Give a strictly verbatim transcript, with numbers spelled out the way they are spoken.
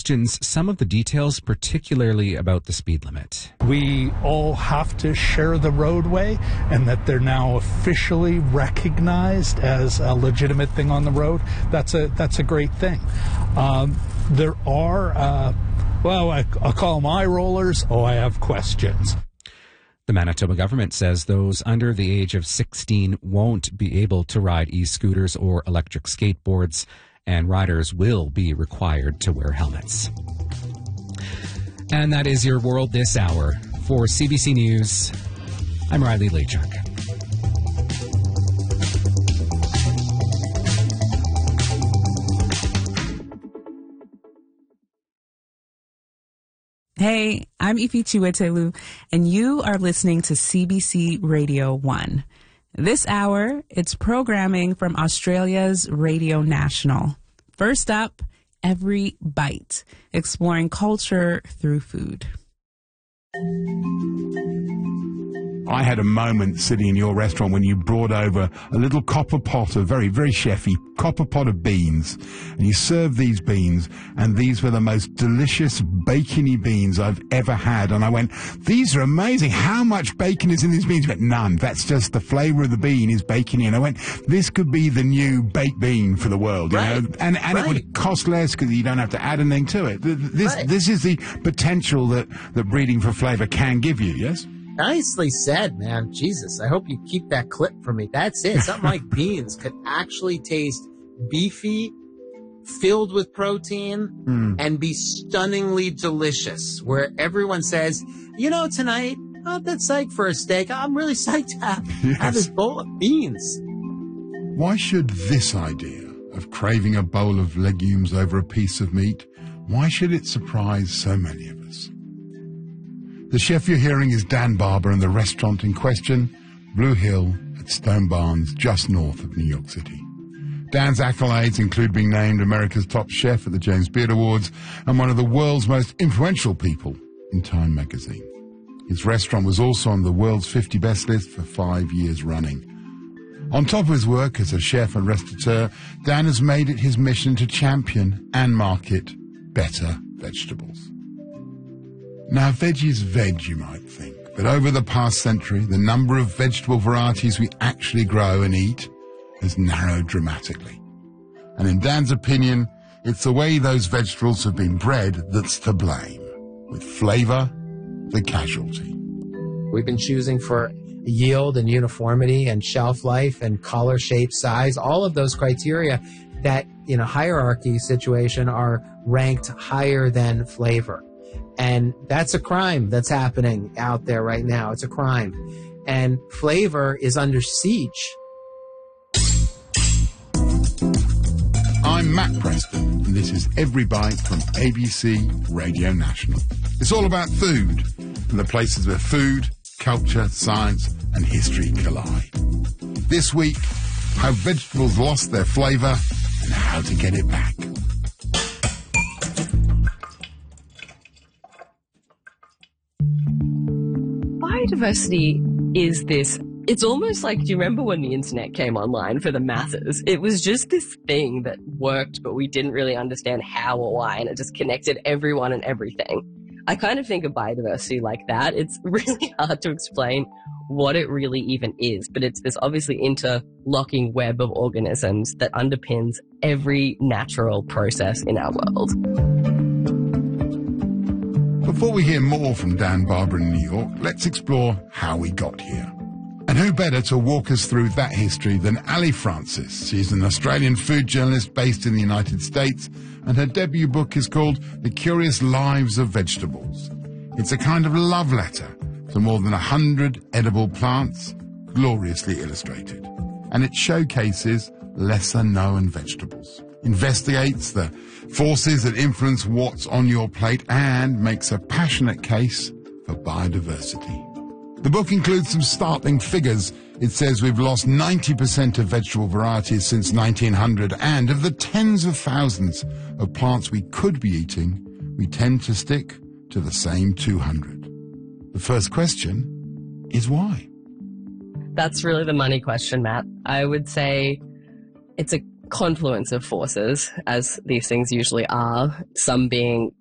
questions some of the details, particularly about the speed limit. We all have to share the roadway, and that they're now officially recognized as a legitimate thing on the road. That's a that's a great thing. Um, there are, uh, well, I, I'll call them eye rollers. Oh, I have questions. The Manitoba government says those under the age of sixteen won't be able to ride e-scooters or electric skateboards, and riders will be required to wear helmets. And that is your World This Hour. For C B C News, I'm Riley Lachuk. Hey, I'm Ifi Chiwetelu, and you are listening to C B C Radio one. This hour, it's programming from Australia's Radio National. First up, Every Bite, exploring culture through food. I had a moment sitting in your restaurant when you brought over a little copper pot of very, very chefy copper pot of beans, and you served these beans, and these were the most delicious bacony beans I've ever had. And I went, these are amazing. How much bacon is in these beans? You went, none. That's just the flavour of the bean is bacony. And I went, this could be the new baked bean for the world, you right. know? And, and right. it would cost less because you don't have to add anything to it. This, right. this is the potential that, that breeding for flavour can give you, yes? Nicely said, man. Jesus, I hope you keep that clip for me. That's it. Something like beans could actually taste beefy, filled with protein, mm. and be stunningly delicious, where everyone says, you know, tonight, I'm not that psyched for a steak. I'm really psyched to have, yes. have this bowl of beans. Why should this idea of craving a bowl of legumes over a piece of meat, why should it surprise so many of us? The chef you're hearing is Dan Barber, and the restaurant in question, Blue Hill at Stone Barns, just north of New York City. Dan's accolades include being named America's top chef at the James Beard Awards and one of the world's most influential people in Time magazine. His restaurant was also on the world's fifty best list for five years running. On top of his work as a chef and restaurateur, Dan has made it his mission to champion and market better vegetables. Now, veg is veg, you might think, but over the past century, the number of vegetable varieties we actually grow and eat has narrowed dramatically. And in Dan's opinion, it's the way those vegetables have been bred that's to blame, with flavour the casualty. We've been choosing for yield and uniformity and shelf life and color, shape, size, all of those criteria that in a hierarchy situation are ranked higher than flavor. And that's a crime that's happening out there right now. It's a crime. And flavor is under siege. I'm Matt Preston, and this is Every Bite from A B C Radio National. It's all about food, and the places where food, culture, science, and history collide. This week, how vegetables lost their flavour and how to get it back. Biodiversity is this, it's almost like, do you remember when the internet came online for the masses? It was just this thing that worked, but we didn't really understand how or why, and it just connected everyone and everything. I kind of think of biodiversity like that. It's really hard to explain what it really even is, but it's this obviously interlocking web of organisms that underpins every natural process in our world. Before we hear more from Dan Barber in New York, let's explore how we got here. And who better to walk us through that history than Ali Francis? She's an Australian food journalist based in the United States, and her debut book is called The Curious Lives of Vegetables. It's a kind of love letter to more than a hundred edible plants, gloriously illustrated. And it showcases lesser-known vegetables, investigates the forces that influence what's on your plate, and makes a passionate case for biodiversity. The book includes some startling figures. It says we've lost ninety percent of vegetable varieties since nineteen hundred, and of the tens of thousands of plants we could be eating, we tend to stick to the same two hundred. The first question is why? That's really the money question, Matt. I would say it's a confluence of forces, as these things usually are, some being